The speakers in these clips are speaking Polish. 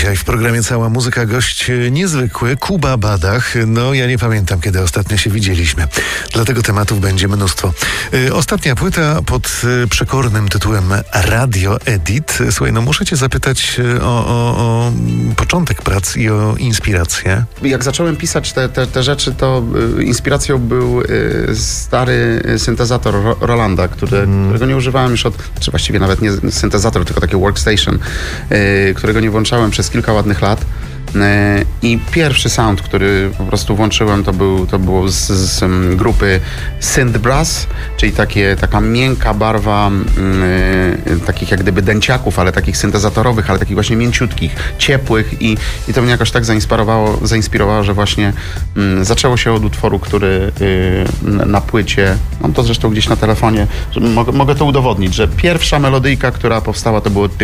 Dzisiaj w programie Cała Muzyka gość niezwykły, Kuba Badach. No, ja nie pamiętam, kiedy ostatnio się widzieliśmy. Dlatego tematów będzie mnóstwo. Ostatnia płyta pod przekornym tytułem Radio Edit. Słuchaj, no muszę cię zapytać o początek prac i o inspirację. Jak zacząłem pisać te rzeczy, to inspiracją był stary syntezator Rolanda, którego nie używałem już czy właściwie nawet nie syntezator, tylko takie workstation, którego nie włączałem przez kilka ładnych lat. I pierwszy sound, który po prostu włączyłem, to było z grupy Synth Brass, czyli taka miękka barwa takich jak gdyby dęciaków, ale takich syntezatorowych, ale takich właśnie mięciutkich, ciepłych i to mnie jakoś tak zainspirowało, że właśnie zaczęło się od utworu, który na płycie, mam to zresztą gdzieś na telefonie, że mogę to udowodnić, że pierwsza melodyjka, która powstała, to było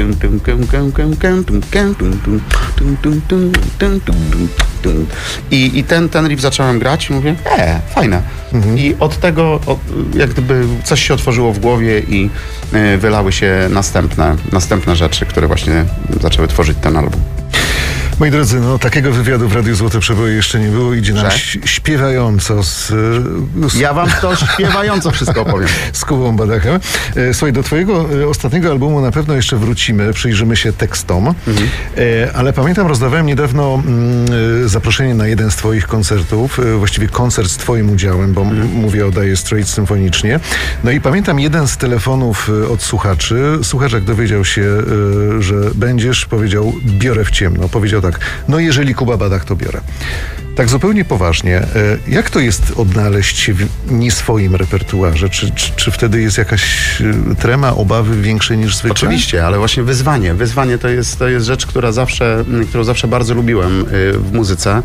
i ten riff zacząłem grać i mówię, fajne. I od tego jak gdyby coś się otworzyło w głowie i wylały się następne rzeczy, które właśnie zaczęły tworzyć ten album. Moi drodzy, no takiego wywiadu w Radiu Złote Przeboje jeszcze nie było. Idzie nam śpiewająco Ja wam to śpiewająco wszystko opowiem. Z Kubą Badachem. Słuchaj, do twojego ostatniego albumu na pewno jeszcze wrócimy, przyjrzymy się tekstom. Ale pamiętam, rozdawałem niedawno zaproszenie na jeden z twoich koncertów, właściwie koncert z twoim udziałem, bo mówię o Dire Straits symfonicznie. No i pamiętam jeden z telefonów od słuchaczy. Słuchacz, jak dowiedział się, że będziesz, powiedział, biorę w ciemno. Powiedział tak, no jeżeli Kuba Badach, to biorę. Tak zupełnie poważnie, jak to jest odnaleźć się w nieswoim repertuarze? Czy wtedy jest jakaś trema, obawy większe niż zwykle? Oczywiście, ale właśnie wyzwanie. Wyzwanie to jest rzecz, którą zawsze bardzo lubiłem w muzyce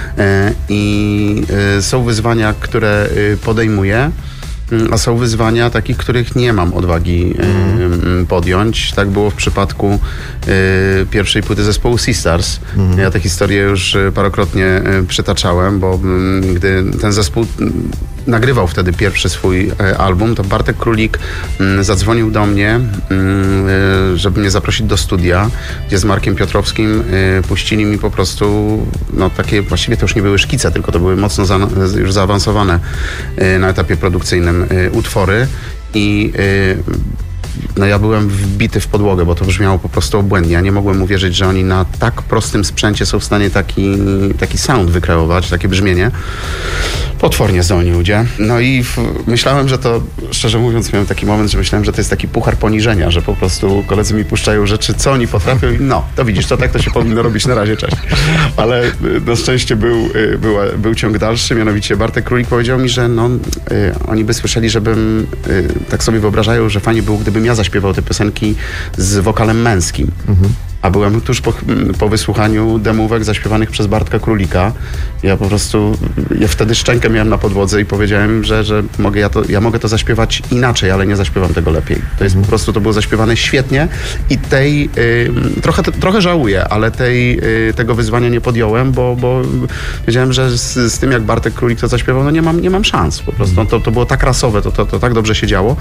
i są wyzwania, które podejmuję, a są wyzwania takich, których nie mam odwagi podjąć. Tak było w przypadku pierwszej płyty zespołu Sisters. Ja tę historię już parokrotnie przytaczałem, bo gdy ten zespół nagrywał wtedy pierwszy swój album, to Bartek Królik zadzwonił do mnie, żeby mnie zaprosić do studia, gdzie z Markiem Piotrowskim puścili mi po prostu takie, właściwie to już nie były szkice, tylko to były mocno już zaawansowane na etapie produkcyjnym utwory i ja byłem wbity w podłogę, bo to brzmiało po prostu obłędnie. Ja nie mogłem uwierzyć, że oni na tak prostym sprzęcie są w stanie taki sound wykreować, takie brzmienie. Potwornie zdolni ludzie. No i myślałem, że to, szczerze mówiąc, miałem taki moment, że myślałem, że to jest taki puchar poniżenia, że po prostu koledzy mi puszczają rzeczy, co oni potrafią i to widzisz, tak to się powinno robić na razie, cześć. Ale na szczęście był ciąg dalszy, mianowicie Bartek Królik powiedział mi, że oni by słyszeli, żebym, tak sobie wyobrażają, że fajnie było, gdybym ja zaśpiewał te piosenki z wokalem męskim. A byłem tuż po wysłuchaniu demówek zaśpiewanych przez Bartka Królika. Ja wtedy szczękę miałem na podłodze i powiedziałem, że ja mogę to zaśpiewać inaczej, ale nie zaśpiewam tego lepiej. To jest po prostu, to było zaśpiewane świetnie i trochę żałuję, ale tego wyzwania nie podjąłem, bo wiedziałem, że z tym, jak Bartek Królik to zaśpiewał, nie mam szans. Po prostu to było tak rasowe, to tak dobrze się działo.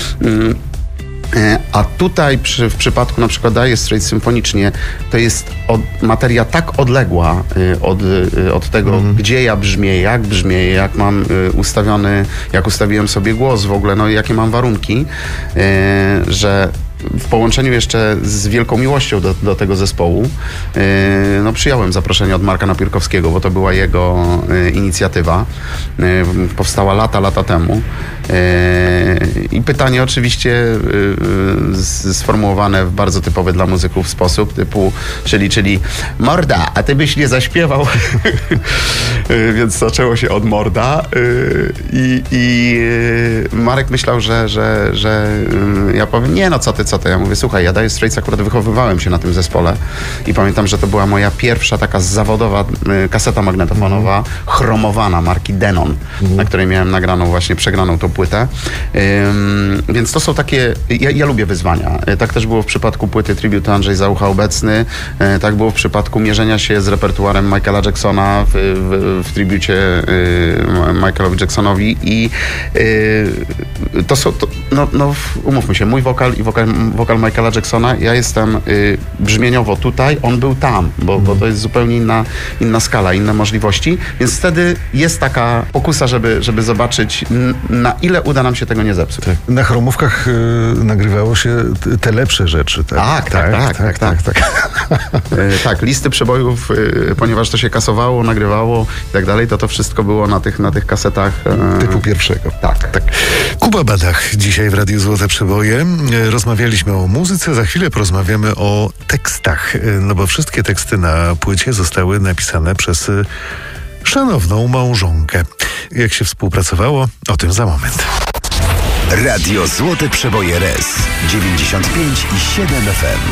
A tutaj w przypadku na przykład Dire Straits symfonicznie to jest materia tak odległa od tego, gdzie ja brzmię, jak mam jak ustawiłem sobie głos w ogóle, jakie mam warunki, że w połączeniu jeszcze z wielką miłością do tego zespołu przyjąłem zaproszenie od Marka Napierkowskiego, bo to była jego inicjatywa. Powstała lata temu. I pytanie oczywiście sformułowane w bardzo typowy dla muzyków sposób, typu, czyli morda, a ty byś nie zaśpiewał. Więc zaczęło się od morda. I Marek myślał, że ja powiem, nie co ty. Ja mówię, słuchaj, ja Dire Straits akurat wychowywałem się na tym zespole i pamiętam, że to była moja pierwsza taka zawodowa kaseta magnetofonowa, chromowana marki Denon, na której miałem przegraną tą płytę. Więc to są takie, ja lubię wyzwania. Tak też było w przypadku płyty Tribute Andrzej Załucha Obecny, tak było w przypadku mierzenia się z repertuarem Michaela Jacksona w tribucie Michaelowi Jacksonowi i umówmy się, mój wokal i wokal Michaela Jacksona, ja jestem brzmieniowo tutaj, on był tam, bo to jest zupełnie inna skala, inne możliwości, więc wtedy jest taka pokusa, żeby zobaczyć, na ile uda nam się tego nie zepsuć. Tak. Na chromówkach nagrywało się te lepsze rzeczy. Tak. Tak, listy przebojów, ponieważ to się kasowało, nagrywało i tak dalej, to wszystko było na tych kasetach. Typu pierwszego. Tak. Kuba Badach dzisiaj w Radiu Złote Przeboje. Rozmawialiśmy o muzyce, za chwilę porozmawiamy o tekstach, no bo wszystkie teksty na płycie zostały napisane przez szanowną małżonkę. Jak się współpracowało, o tym za moment. Radio Złote Przeboje RS 95,7 FM.